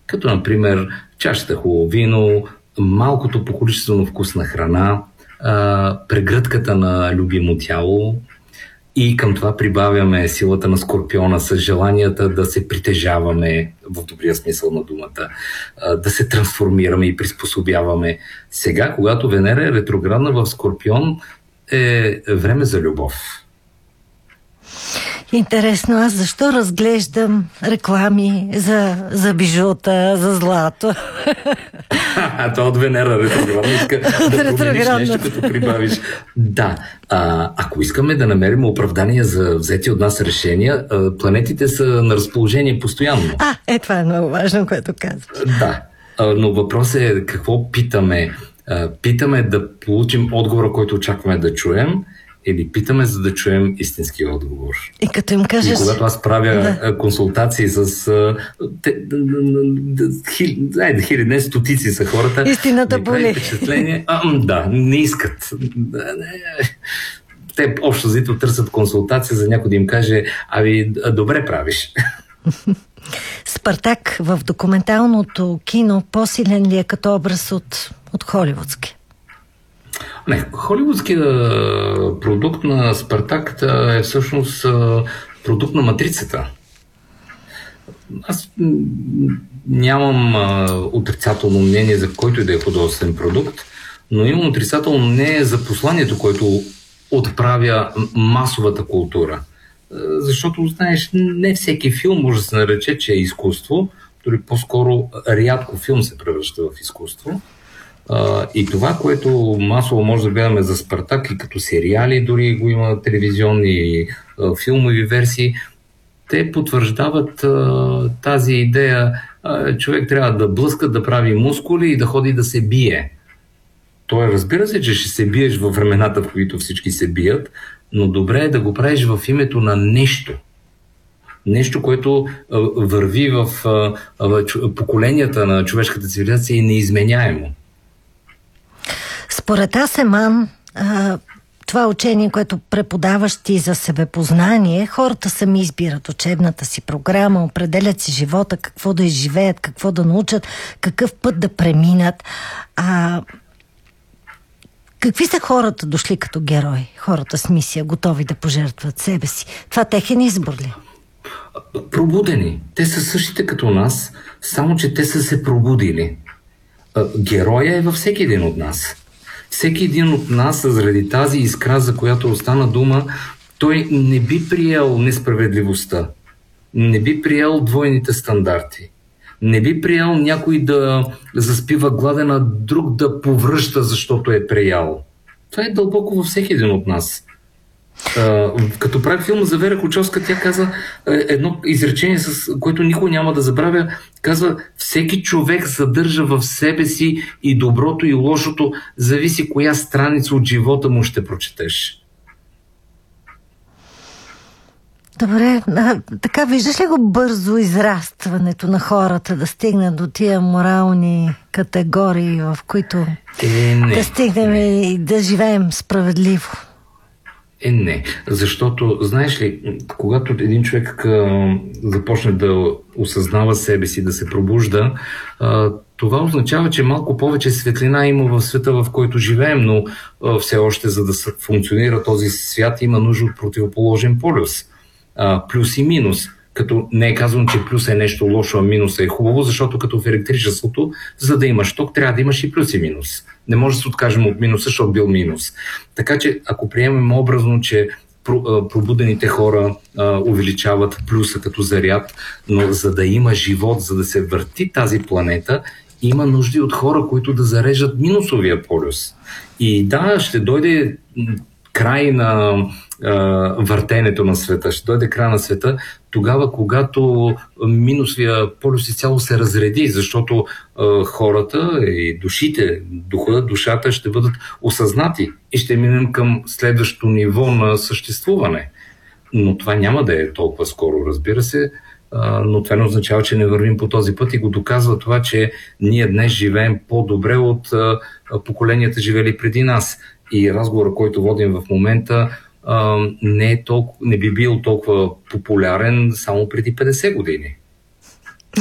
Като, например, чашата хубаво вино, малкото по количествено вкусна храна, прегръдката на любимо тяло и към това прибавяме силата на Скорпиона с желанията да се притежаваме в добрия смисъл на думата, да се трансформираме и приспособяваме. Сега, когато Венера е ретроградна в Скорпион, е време за любов. Интересно, аз защо разглеждам реклами за бижута, за злато? Това от Венера ретроградна иска да промениш нещо, като прибавиш. Да, ако искаме да намерим оправдание за взети от нас решения, планетите са на разположение постоянно. Това е много важно, което казваш. Да, но въпросът е какво питаме. Питаме да получим отговора, който очакваме да чуем, или питаме, за да чуем истински отговор. И като им кажеш... И когато аз правя консултации с хиляди, стотици са хората... Истината боли. Впечатление, не искат. Те общо взето търсят консултация за някой да им каже, добре правиш. Спартак в документалното кино по-силен ли е като образ от холивудски? Не, холивудският продукт на Спартак е всъщност продукт на матрицата. Аз нямам отрицателно мнение за който и да е художествен продукт, но имам отрицателно мнение за посланието, което отправя масовата култура. Защото, знаеш, не всеки филм може да се нарече, че е изкуство, дори по-скоро рядко филм се превръща в изкуство. И това, което масово може да гледаме за Спартак и като сериали, дори го има телевизионни филмови версии, те потвърждават тази идея. Човек трябва да блъска, да прави мускули и да ходи да се бие. Той разбира се, че ще се биеш във времената, в които всички се бият, но добре е да го правиш в името на нещо. Нещо, което върви в поколенията на човешката цивилизация и неизменяемо. Според Асеман, това учение, което преподаваш ти за себепознание, хората сами избират учебната си програма, определят си живота, какво да изживеят, какво да научат, какъв път да преминат. Какви са хората дошли като герои? Хората с мисия, готови да пожертват себе си. Това техен избор ли? Пробудени. Те са същите като нас, само че те са се пробудили. Героя е във всеки един от нас. Всеки един от нас, заради тази искра, за която остана дума, той не би приел несправедливостта, не би приел двойните стандарти, не би приел някой да заспива гладен, а друг да повръща, защото е приял. Това е дълбоко във всеки един от нас. Като правих филма за Вера Кочовска, тя каза едно изречение, с което никой няма да забравя. Казва, всеки човек съдържа в себе си и доброто и лошото, зависи коя страница от живота му ще прочетеш. Добре, така виждаш ли го бързо израстването на хората да стигнат до тия морални категории, в които да стигнем и да живеем справедливо? Не, защото, знаеш ли, когато един човек започне да осъзнава себе си, да се пробужда, това означава, че малко повече светлина има в света, в който живеем, но все още, за да функционира този свят, има нужда от противоположен полюс. Плюс и минус. Като не е казвам, че плюс е нещо лошо, а минус е хубаво, защото като в електричеството, за да имаш ток, трябва да имаш и плюс и минус. Не може да се откажем от минуса, защото бил минус. Така че, ако приемем образно, че пробудените хора увеличават плюса като заряд, но за да има живот, за да се върти тази планета, има нужди от хора, които да зареждат минусовия полюс. И да, ще дойде край на въртенето на света. Ще дойде край на света тогава, когато минусовия полюс изцяло се разреди, защото хората и душите, душата ще бъдат осъзнати и ще минем към следващото ниво на съществуване. Но това няма да е толкова скоро, разбира се, но това не означава, че не вървим по този път и го доказва това, че ние днес живеем по-добре от поколенията живели преди нас. И разговора, който водим в момента, не би бил толкова популярен само преди 50 години.